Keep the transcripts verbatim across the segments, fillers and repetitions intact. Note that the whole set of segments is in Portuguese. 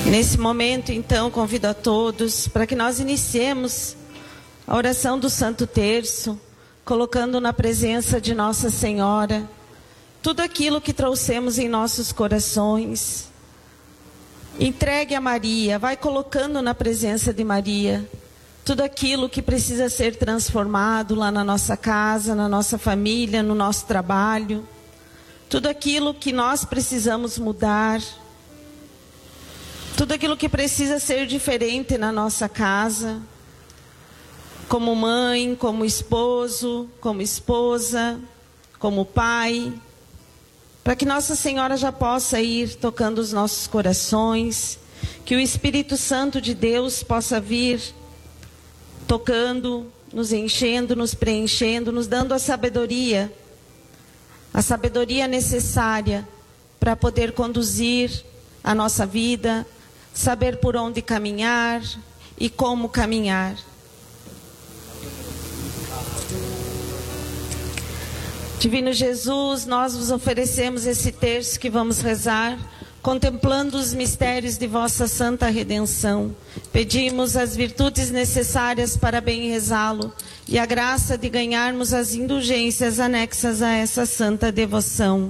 Nesse momento, então, convido a todos para que nós iniciemos a oração do Santo Terço, colocando na presença de Nossa Senhora tudo aquilo que trouxemos em nossos corações. Entregue a Maria, vai colocando na presença de Maria tudo aquilo que precisa ser transformado lá na nossa casa, na nossa família, no nosso trabalho. Tudo aquilo que nós precisamos mudar. Tudo aquilo que precisa ser diferente na nossa casa. Como mãe, como esposo, como esposa, como pai. Para que Nossa Senhora já possa ir tocando os nossos corações. Que o Espírito Santo de Deus possa vir tocando, nos enchendo, nos preenchendo, nos dando a sabedoria. A sabedoria necessária para poder conduzir a nossa vida, saber por onde caminhar e como caminhar. Divino Jesus, nós vos oferecemos esse terço que vamos rezar, contemplando os mistérios de vossa santa redenção. Pedimos as virtudes necessárias para bem rezá-lo e a graça de ganharmos as indulgências anexas a essa santa devoção.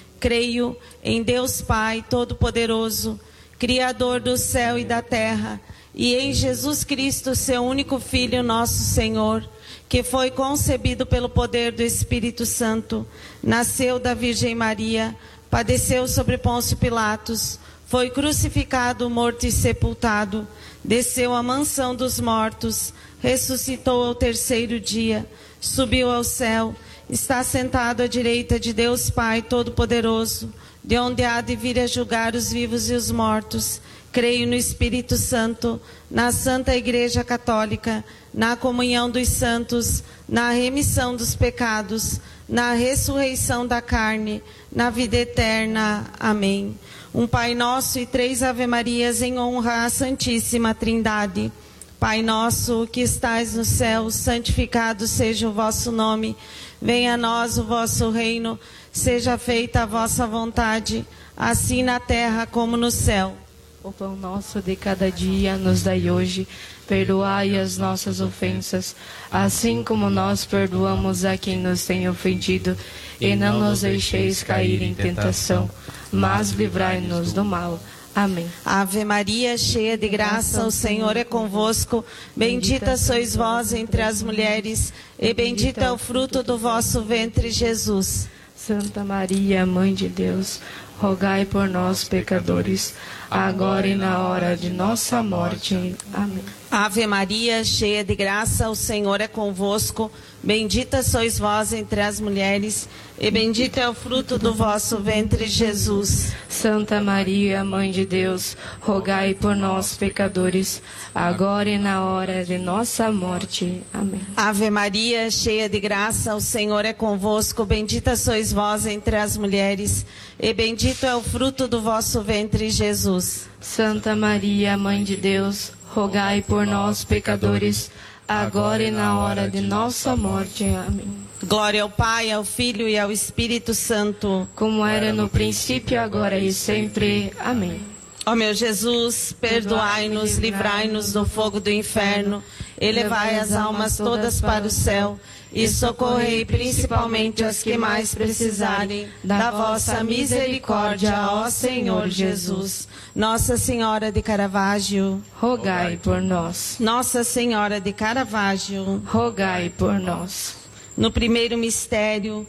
Creio em Deus Pai Todo-Poderoso, Criador do céu e da terra, e em Jesus Cristo, seu único Filho, nosso Senhor, que foi concebido pelo poder do Espírito Santo, nasceu da Virgem Maria, padeceu sobre Pôncio Pilatos, foi crucificado, morto e sepultado, desceu à mansão dos mortos, ressuscitou ao terceiro dia, subiu ao céu, está sentado à direita de Deus Pai Todo-Poderoso, de onde há de vir a julgar os vivos e os mortos. Creio no Espírito Santo, na Santa Igreja Católica, na comunhão dos santos, na remissão dos pecados, na ressurreição da carne, na vida eterna. Amém. Um Pai Nosso e três Ave-Marias em honra à Santíssima Trindade. Pai nosso que estais no céu, santificado seja o vosso nome. Venha a nós o vosso reino, seja feita a vossa vontade, assim na terra como no céu. O pão nosso de cada dia nos dai hoje, perdoai as nossas ofensas, assim como nós perdoamos a quem nos tem ofendido, e não nos deixeis cair em tentação, mas livrai-nos do mal. Amém. Ave Maria, cheia de graça, o Senhor é convosco. Bendita sois vós entre as mulheres, e bendito é o fruto do vosso ventre, Jesus. Santa Maria, Mãe de Deus, rogai por nós, pecadores, agora e na hora de nossa morte. Amém. Ave Maria, cheia de graça, o Senhor é convosco. Bendita sois vós entre as mulheres, e bendito é o fruto do vosso ventre, Jesus. Santa Maria, Mãe de Deus, rogai por nós, pecadores, agora e na hora de nossa morte. Amém. Ave Maria, cheia de graça, o Senhor é convosco. Bendita sois vós entre as mulheres, e bendito é o fruto do vosso ventre, Jesus. Santa Maria, Mãe de Deus, rogai por nós, pecadores, agora e na hora de nossa morte. Amém. Glória ao Pai, ao Filho e ao Espírito Santo, como era no princípio, agora e sempre. Amém. Ó meu Jesus, perdoai-nos, livrai-nos do fogo do inferno, elevai as almas todas para o céu e socorrei principalmente as que mais precisarem da vossa misericórdia, ó Senhor Jesus. Nossa Senhora de Caravaggio, rogai por nós. Nossa Senhora de Caravaggio, rogai por nós. No primeiro mistério,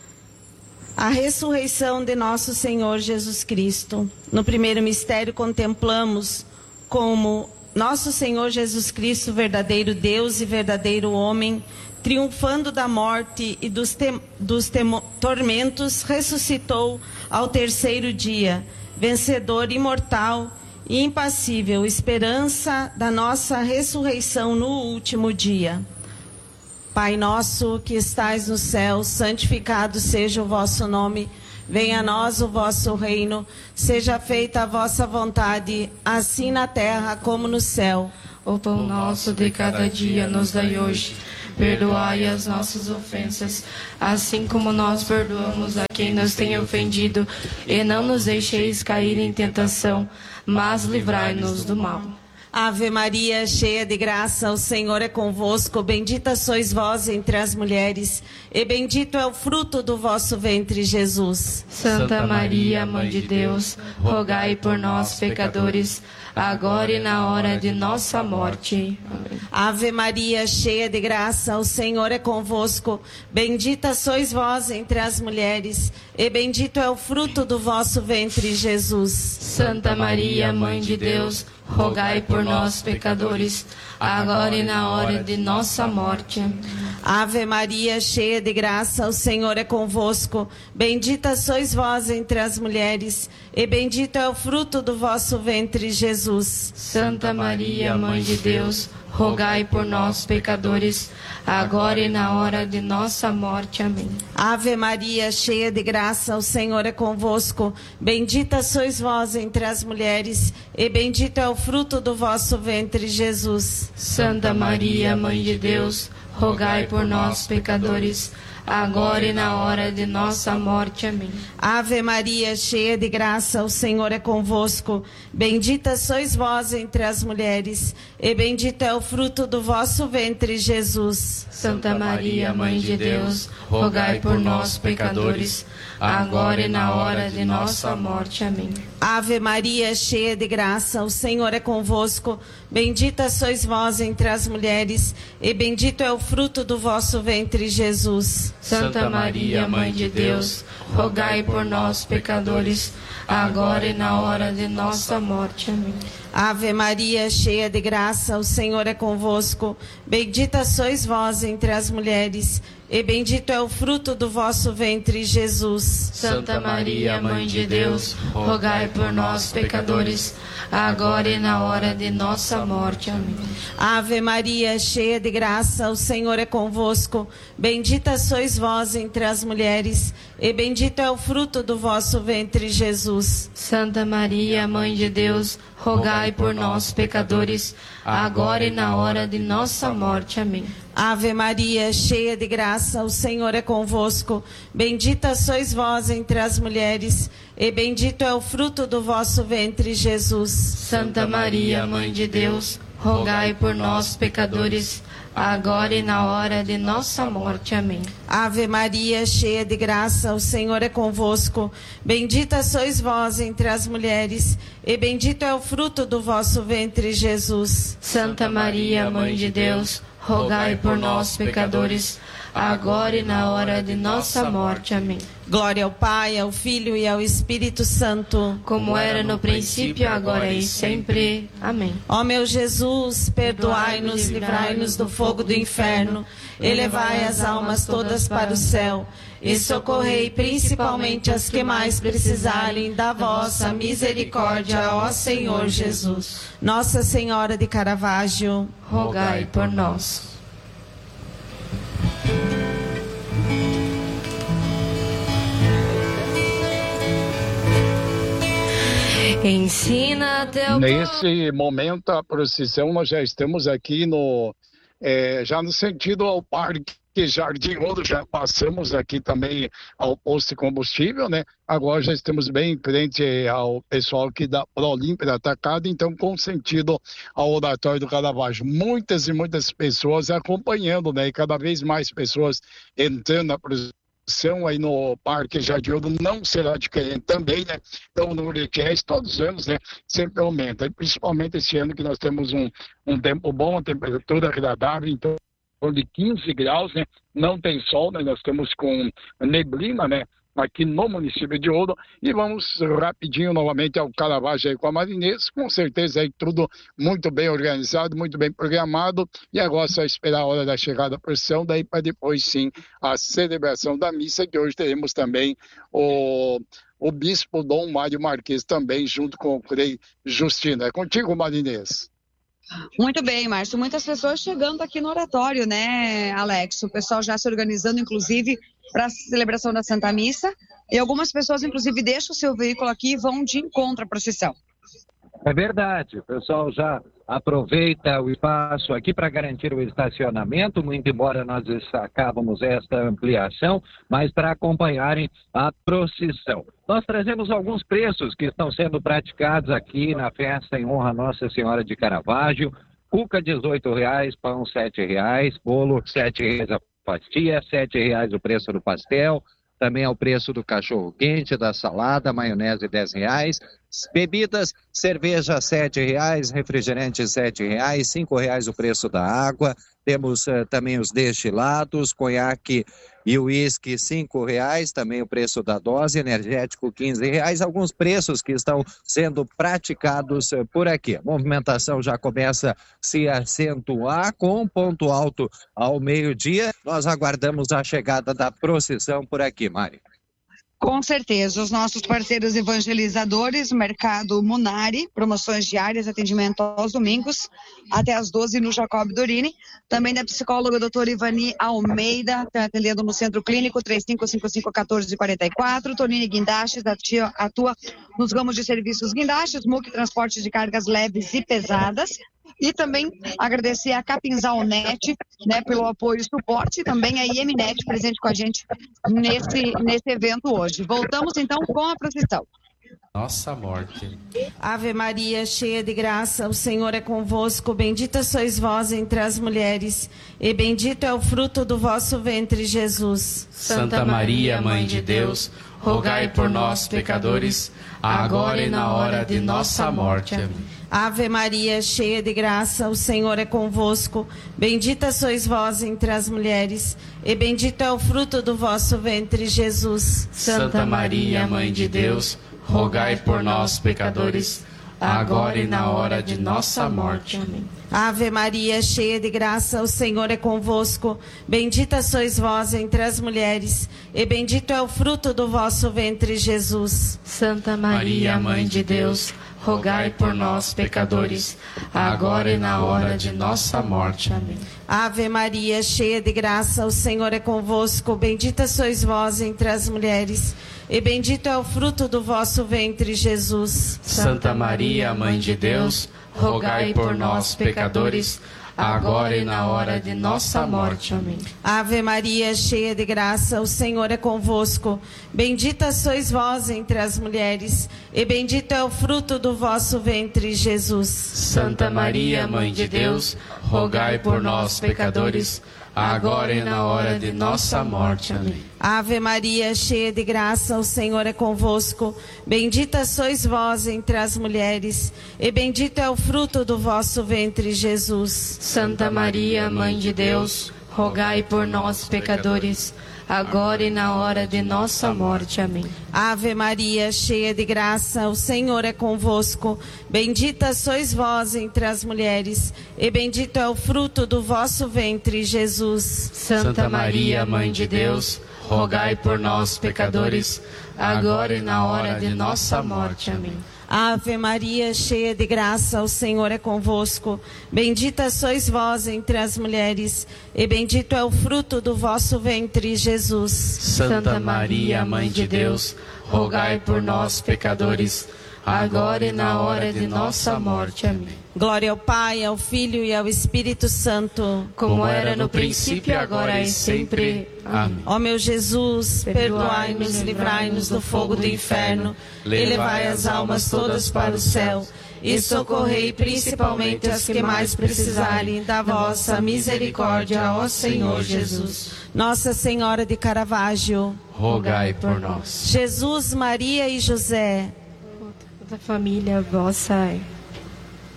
a ressurreição de nosso Senhor Jesus Cristo. No primeiro mistério contemplamos como nosso Senhor Jesus Cristo, verdadeiro Deus e verdadeiro homem, triunfando da morte e dos, te dos tormentos, ressuscitou ao terceiro dia, vencedor, imortal e impassível, esperança da nossa ressurreição no último dia. Pai nosso que estais no céu, santificado seja o vosso nome. Venha a nós o vosso reino, seja feita a vossa vontade, assim na terra como no céu. O pão nosso de cada dia nos dai hoje. perdoai as nossas ofensas, assim como nós perdoamos a quem nos tem ofendido, e não nos deixeis cair em tentação, mas livrai-nos do mal. Ave Maria, cheia de graça, o Senhor é convosco. Bendita sois vós entre as mulheres, e bendito é o fruto do vosso ventre, Jesus. Santa Maria, Mãe de Deus, rogai por nós, pecadores, agora e na hora de nossa morte. Amém. Ave Maria, cheia de graça, o Senhor é convosco. Bendita sois vós entre as mulheres, e bendito é o fruto do vosso ventre, Jesus. Santa Maria, Mãe de Deus, rogai por nós, pecadores, agora e na hora de nossa morte. Ave Maria, cheia de graça, o Senhor é convosco. Bendita sois vós entre as mulheres, e bendito é o fruto do vosso ventre, Jesus. Santa Maria, Mãe de Deus, rogai por nós, pecadores, agora e na hora de nossa morte. Amém. Ave Maria, cheia de graça, o Senhor é convosco. Bendita sois vós entre as mulheres, e bendito é o fruto do vosso ventre, Jesus. Santa Maria, Mãe de Deus, rogai por nós, pecadores, agora e na hora de nossa morte. Amém. Ave Maria, cheia de graça, o Senhor é convosco. Bendita sois vós entre as mulheres, e bendito é o fruto do vosso ventre, Jesus. Santa Maria, Mãe de Deus, rogai por nós, pecadores, agora e na hora de nossa morte. Amém. Ave Maria, cheia de graça, o Senhor é convosco. Bendita sois vós entre as mulheres, e bendito é o fruto do vosso ventre, Jesus. Santa Maria, Mãe de Deus, rogai por nós, pecadores, agora e na hora de nossa morte. Amém. Ave Maria, cheia de graça, o Senhor é convosco. Bendita sois vós entre as mulheres, e bendito é o fruto do vosso ventre, Jesus. Santa Maria, Mãe de Deus, rogai por nós, pecadores, agora e na hora de nossa morte. Amém. Ave Maria, cheia de graça, o Senhor é convosco. Bendita sois vós entre as mulheres, e bendito é o fruto do vosso ventre, Jesus. Santa Maria, Mãe de Deus, rogai por nós, pecadores, agora e na hora de nossa morte. Amém. Ave Maria, cheia de graça, o Senhor é convosco. Bendita sois vós entre as mulheres, e bendito é o fruto do vosso ventre, Jesus. Santa Maria, Mãe de Deus, rogai por nós, pecadores, agora e na hora de nossa morte. Amém. Ave Maria, cheia de graça, o Senhor é convosco. Bendita sois vós entre as mulheres, e bendito é o fruto do vosso ventre, Jesus. Santa Maria, Mãe de Deus, rogai por nós, pecadores, agora e na hora de nossa morte. Amém. Glória ao Pai, ao Filho e ao Espírito Santo, como era no princípio, agora e sempre. Amém. Ó meu Jesus, perdoai-nos, livrai-nos do fogo do inferno, elevai as almas todas para o céu, e socorrei principalmente as que mais precisarem da vossa misericórdia, ó Senhor Jesus. Nossa Senhora de Caravaggio, rogai por nós. Ensina teu... Nesse momento, a procissão, nós já estamos aqui no, é, já no sentido ao Parque Jardim Ouro, já passamos aqui também ao posto de combustível, né? Agora já estamos bem em frente ao pessoal aqui da Prolímpia Atacado, então com sentido ao Oratório do Caravaggio. Muitas e muitas pessoas acompanhando, né? E cada vez mais pessoas entrando na procissão aí no Parque Jardim Ouro, não será diferente também, né? Então o número de fiéis todos os anos, né, sempre aumenta, e principalmente esse ano que nós temos um, um tempo bom, uma temperatura agradável, então de quinze graus, né? Não tem sol, né? Nós estamos com neblina, né? Aqui no município de Ouro, e vamos rapidinho novamente ao Caravaggio aí com a Marinês, com certeza aí tudo muito bem organizado, muito bem programado, e agora só esperar a hora da chegada da procissão, daí para depois sim a celebração da missa, que hoje teremos também o, o Bispo Dom Mário Marques também, junto com o Frei Justino. É contigo, Marinês. Muito bem, Márcio. Muitas pessoas chegando aqui no oratório, né, Alex? O pessoal já se organizando, inclusive, para a celebração da Santa Missa. E algumas pessoas, inclusive, deixam o seu veículo aqui e vão de encontro à procissão. É verdade, o pessoal já aproveita o espaço aqui para garantir o estacionamento, muito embora nós destacávamos esta ampliação, mas para acompanharem a procissão. Nós trazemos alguns preços que estão sendo praticados aqui na festa em honra a Nossa Senhora de Caravaggio. Cuca dezoito reais, pão sete reais, bolo sete reais a fatia, sete reais o preço do pastel. Também é o preço do cachorro-quente, da salada, maionese dez reais. Bebidas, cerveja sete reais, refrigerante sete reais, cinco reais o preço da água. Temos uh, também os destilados, conhaque e uísque cinco reais, também o preço da dose, energético quinze reais. Alguns preços que estão sendo praticados uh, por aqui. A movimentação já começa a se acentuar com ponto alto ao meio-dia. Nós aguardamos a chegada da procissão por aqui, Mari. Com certeza, os nossos parceiros evangelizadores, Mercado Munari, promoções diárias, atendimento aos domingos, até às doze no Jacob Dorini. Também da psicóloga doutora Ivani Almeida, tá atendendo no Centro Clínico, três cinco cinco cinco, um quatro quatro quatro. Tonini Guindastes atua, atua nos ramos de serviços guindastes, M U C, transporte de cargas leves e pesadas. E também agradecer a Capinzal Net, né, pelo apoio e suporte, e também a I M Net presente com a gente nesse, nesse evento hoje. Voltamos então com a procissão. Nossa morte. Ave Maria, cheia de graça, o Senhor é convosco, bendita sois vós entre as mulheres, e bendito é o fruto do vosso ventre, Jesus. Santa Maria, Mãe de Deus, rogai por nós, pecadores, agora e na hora de nossa morte. Amém. Ave Maria, cheia de graça, o Senhor é convosco, bendita sois vós entre as mulheres, e bendito é o fruto do vosso ventre, Jesus. Santa Maria, Mãe de Deus, rogai por nós, pecadores, agora e na hora de nossa morte. Amém. Ave Maria, cheia de graça, o Senhor é convosco, bendita sois vós entre as mulheres, e bendito é o fruto do vosso ventre, Jesus. Santa Maria, Mãe de Deus, rogai por nós, pecadores, agora e na hora de nossa morte. Amém. Ave Maria, cheia de graça, o Senhor é convosco, bendita sois vós entre as mulheres, e bendito é o fruto do vosso ventre, Jesus. Santa Maria, Mãe de Deus, rogai por nós, pecadores, agora e na hora de nossa morte. Amém. Ave Maria, cheia de graça, o Senhor é convosco, bendita sois vós entre as mulheres, e bendito é o fruto do vosso ventre, Jesus. Santa Maria, Mãe de Deus, rogai por nós, pecadores, agora e na hora de nossa morte. Amém. Ave Maria, cheia de graça, o Senhor é convosco, bendita sois vós entre as mulheres, e bendito é o fruto do vosso ventre, Jesus. Santa Maria, Mãe de Deus, rogai por nós, pecadores, agora e na hora de nossa morte. Amém. Ave Maria, cheia de graça, o Senhor é convosco, bendita sois vós entre as mulheres, e bendito é o fruto do vosso ventre, Jesus. Santa Maria, Mãe de Deus, rogai por nós, pecadores, agora e na hora de nossa morte. Amém. Ave Maria, cheia de graça, o Senhor é convosco, bendita sois vós entre as mulheres, e bendito é o fruto do vosso ventre, Jesus. Santa Maria, Mãe de Deus, rogai por nós, pecadores, agora e na hora de nossa morte. Amém. Glória ao Pai, ao Filho e ao Espírito Santo, como era no princípio, agora e sempre. Amém. Ó meu Jesus, perdoai-nos, livrai-nos do fogo do inferno, elevai as almas todas para o céu, e socorrei principalmente as que mais precisarem da vossa misericórdia, ó Senhor Jesus. Nossa Senhora de Caravaggio, rogai por nós. Jesus, Maria e José, da família vossa.